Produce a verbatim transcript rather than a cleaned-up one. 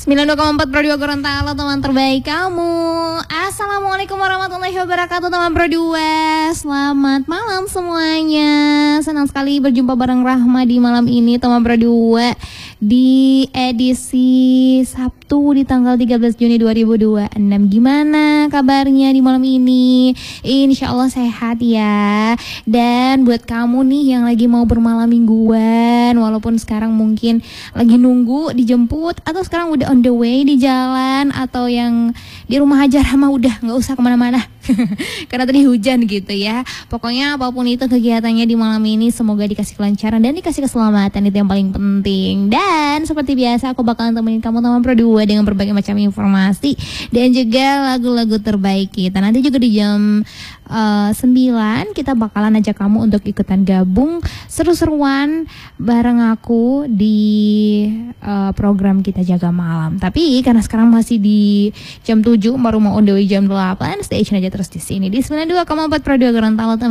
sembilan puluh dua koma empat Pro dua Gorontalo, teman terbaik kamu. Assalamualaikum warahmatullahi wabarakatuh, teman Pro dua. Selamat malam semuanya. Senang sekali berjumpa bareng Rahma di malam ini, teman Pro dua, di edisi Sabtu di tanggal tiga belas Juni dua ribu dua puluh enam. Gimana kabarnya di malam ini? Insya Allah sehat ya. Dan buat kamu nih yang lagi mau bermalam mingguan, walaupun sekarang mungkin lagi nunggu dijemput, atau sekarang udah on the way di jalan, atau yang di rumah aja Rahma udah nggak usah kemana-mana karena tadi hujan gitu ya. Pokoknya apapun itu kegiatannya di malam ini, semoga dikasih kelancaran dan dikasih keselamatan, itu yang paling penting. Dan seperti biasa aku bakalan temenin kamu teman Pro dua dengan berbagai macam informasi dan juga lagu-lagu terbaik kita. Nanti juga di jam uh, sembilan kita bakalan ajak kamu untuk ikutan gabung seru-seruan bareng aku di uh, program kita Jaga Malam. Tapi karena sekarang masih di jam tujuh, baru mau on the way jam delapan, stay tune aja terus di sini di sembilan puluh dua koma empat Pro dua Gorontalo.